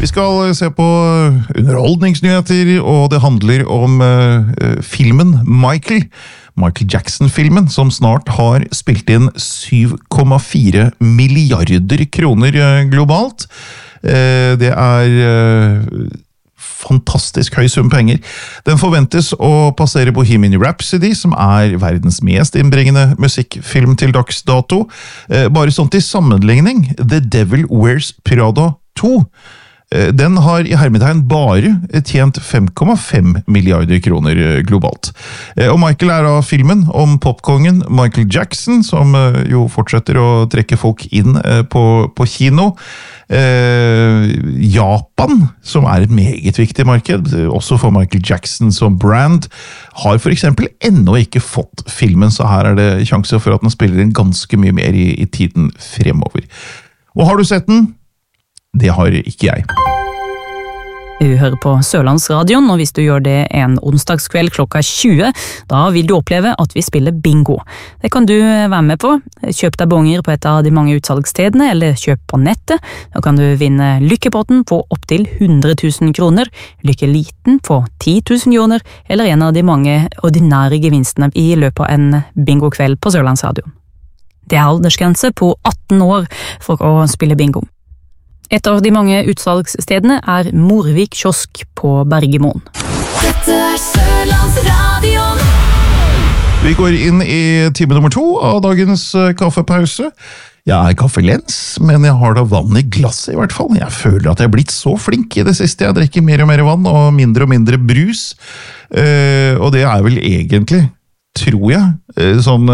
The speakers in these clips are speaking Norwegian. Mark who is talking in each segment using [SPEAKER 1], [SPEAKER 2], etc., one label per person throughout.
[SPEAKER 1] Vi skal se på underholdningsnyheter, og det handler om filmen Michael Jackson-filmen, som snart har spilt inn 7,4 milliarder kroner globalt. Det fantastisk høy sum penger. Den forventes å passere Bohemian Rhapsody, som verdens mest innbringende musikkfilm til dags dato. Bare sånn til sammenligning, The Devil Wears Prada 2, den har i hermetegn bare tjent 5,5 milliarder kroner globalt. Og Michael av filmen om popkongen Michael Jackson, som jo fortsetter å trekke folk inn på kino. Japan, som et meget viktig marked, også for Michael Jackson som brand, har for eksempel ennå ikke fått filmen, så her det sjanse for at den spiller inn ganske mye mer i tiden fremover. Og har du sett den? Det har ikke jeg.
[SPEAKER 2] Du hører på Sørlandsradion, og hvis du gjør det en onsdagskveld klokka 20, da vil du oppleve at vi spiller bingo. Det kan du være med på. Kjøp deg bonger på et av de mange utsalgsstedene, eller kjøp på nettet. Da kan du vinne lykkepotten på opptil 100 000 kroner, lykkeliten på 10 000 kroner, eller en av de mange ordinære gevinstene i løpet av en bingokveld på Sørlandsradion. Det aldersgrense på 18 år for å spille bingo. Et av de mange utsalgsstedene Morvik kiosk på Bergemoen.
[SPEAKER 3] Dette Sørlandsradion.
[SPEAKER 1] Vi går inn i time nummer 2 av dagens kaffepause. Jeg kaffelens, men jeg har da vann i glasset i hvert fall. Jeg føler at jeg har blitt så flink i det siste. Jeg drikker mer og mer vann og mindre brus. Og det vel egentlig, tror jeg, sånn...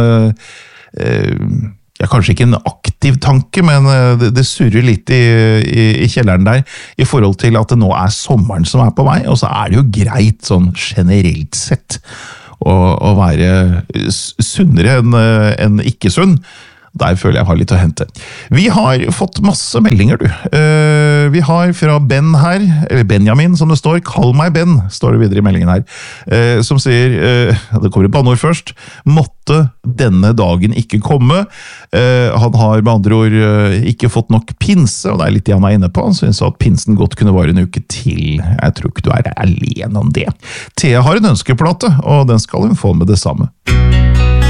[SPEAKER 1] kanskje ikke en aktiv tanke, men det surrer litt i kjelleren der, i forhold til at det nå sommeren som på vei, og så det jo greit sånn generelt sett å være sunnere enn ikke sunn. Der føler jeg har litt å hente. Vi har fått masse meldinger, du. Vi har fra Ben her, eller Benjamin som det står, kall meg Ben, står det videre i meldingen her, som sier, det kommer et banneord først, måtte denne dagen ikke komme. Han har med andre ord ikke fått nok pinse, og det litt det han inne på. Han synes at pinsen godt kunne vare en uke til. Jeg tror ikke du alene om det. Thea har en ønskeplate, og den skal hun få med det samme.